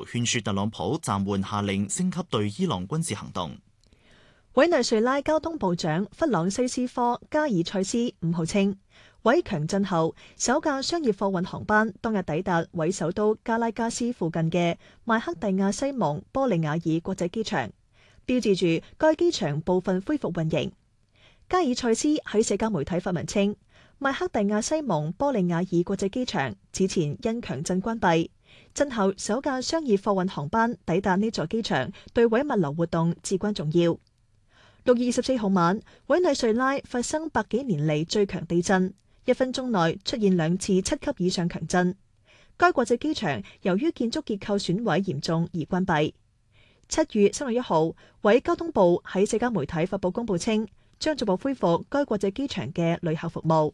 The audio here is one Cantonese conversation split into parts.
勸說特朗普暫緩下令升級對伊朗軍事行動。 委內瑞拉交通部長弗朗西斯科加爾塞斯5號稱，委強震後首架商業貨運航班當日抵達委首都加拉加斯附近嘅麥克蒂亞西蒙波利亞爾國際機場，標誌住該機場部分恢復運營。加爾塞斯喺社交媒體發文稱，麥克蒂亞西蒙波利亞爾國際機場此前因強震關閉，震後首架商業貨運航班抵達呢座機場，對委物流活動至關重要。6月24號晚，委內瑞拉發生100幾年嚟最強地震，1分鐘內出現2次7級以上強震。該國際機場由於建築結構損毀嚴重而關閉。7月31號，委交通部喺社交媒體發布公佈稱，將逐步恢復該國際機場嘅旅客服務。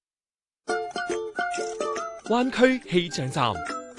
灣區氣象站，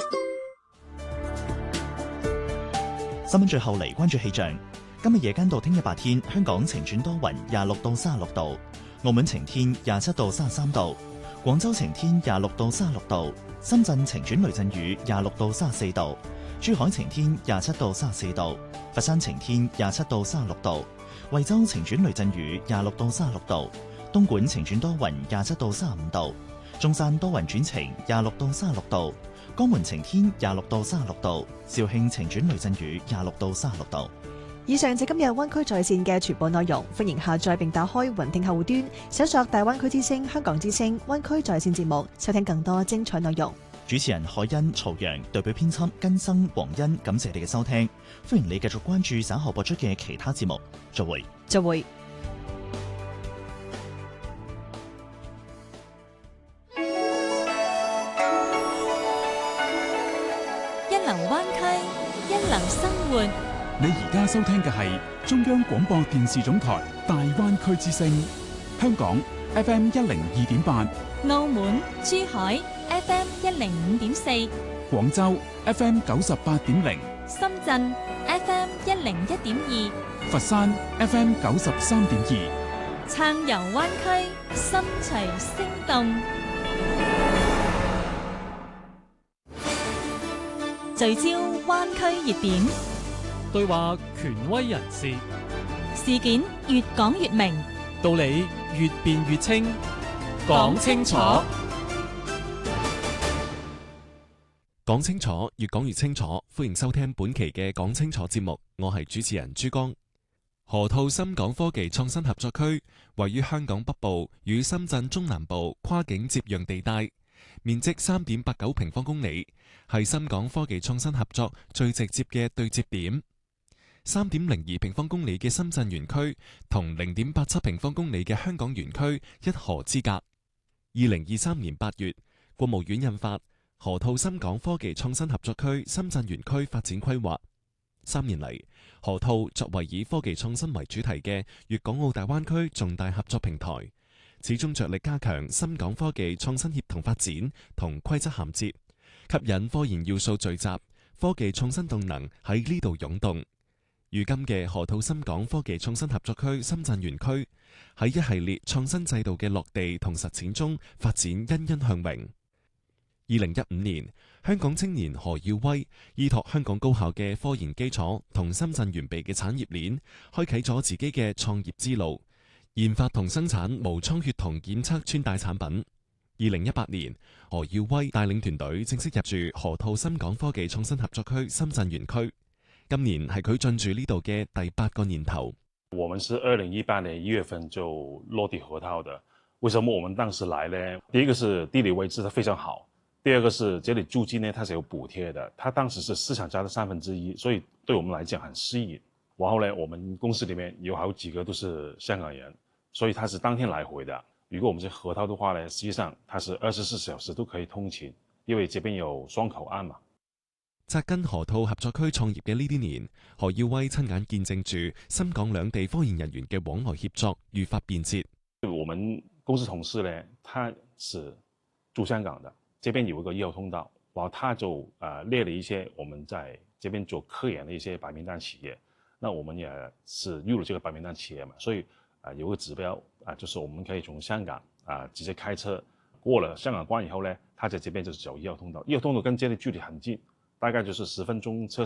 新聞最後嚟關注氣象。今日夜間到聽日白天，香港晴轉多雲，26到36度；澳門晴天，27到33度；廣州晴天，26到36度；深圳晴轉雷陣雨，26到34度；珠海晴天，27到34度；佛山晴天，27到36度；惠州晴轉雷陣雨，26到36度；東莞晴轉多雲，27到35度；中山多雲轉晴，26到36度；江門晴天，26到36度；肇慶晴轉雷陣雨，26到36度。 以上就今日灣區在線嘅全部內容，歡迎下載並打開雲聽客戶端，搜索大灣區之聲、香港之聲、灣區在線節目，收聽更多精彩內容。 主持人海欣、曹陽，代表編輯根生、黃欣，感謝你嘅收聽，歡迎你繼續關注稍後播出嘅其他節目。再會。 再會。 一流灣區，一流生活。 你而家收聽嘅係中央廣播電視總台大灣區之聲，香港 FM 102.8， 澳門、珠海 FM 105.4， 廣州 FM 98.0， 深圳 FM 101.2， 佛山 FM 93.2， 撐遊灣區，心隨聲動，聚焦灣區熱點。 對話權威人士， 事件越講越明， 道理越辯越清，講清楚，講清楚，越講越清楚。歡迎收聽本期嘅講清楚節目，我係主持人珠江。河套深港科技創新合作區位於香港北部與深圳中南部跨境接壤地帶，面積3.89平方公里，係深港科技創新合作最直接嘅對接點。3.02平方公里嘅深圳園區同0.87平方公里嘅香港園區一河之隔。2023年8月，國務院印發《河套深港科技創新合作區深圳園區發展規劃》。3年嚟，河套作為以科技創新為主題嘅粵港澳大灣區重大合作平台，始終着力加強深港科技創新協同發展同規則銜接，吸引科研要素聚集，科技創新動能喺呢度湧動。如今嘅河套深港科技創新合作區深圳園區喺一系列創新制度嘅落地同實踐中發展欣欣向榮。2015年，香港青年何耀威依託香港高校嘅科研基礎同深圳完備嘅產業鏈，開啟咗自己嘅創業之路，研發同生產無倉血酮檢測穿戴產品。2018年，何耀威帶領團隊正式入駐河套深港科技創新合作區深圳園區。今年係佢進駐呢度嘅第8個年頭。 我們是2018年1月份就落地河套的。為什麼我們當時來呢？第一個是地理位置它非常好，第二個是這裏租金呢，它是有補貼的，它當時是市場價的1/3，所以對我們來講很適應。然後呢，我們公司裏面有好幾個都是香港人，所以它是當天來回的。如果我們是河套的話呢，實際上它是24小時都可以通勤，因為這邊有雙口岸嘛。 扎根河套合作區創業嘅呢啲年，何耀威親眼見證住深港兩地科研人員嘅往來協作愈發便捷。 我們公司同事呢，他是住香港的，這邊有一個1號通道，然後他就列了一些我們在這邊做科研的一些白名單企業，那我們也是入了這個白名單企業嘛，所以有個指標就是我們可以從香港直接開車過了香港關以後呢，他在這邊就是走1號通道，1號通道跟這裏距離很近。大概就是10分鐘車